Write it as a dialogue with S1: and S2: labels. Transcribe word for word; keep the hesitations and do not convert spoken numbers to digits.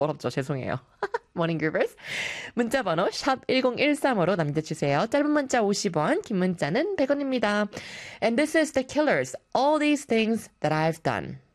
S1: 어렵죠. 죄송해요. 모닝 그룹 문자 번호 샵 일공일삼으로 남겨주세요. 짧은 문자 오십 원, 긴 문자는 백 원입니다. And this is The Killers, All These Things That I've Done.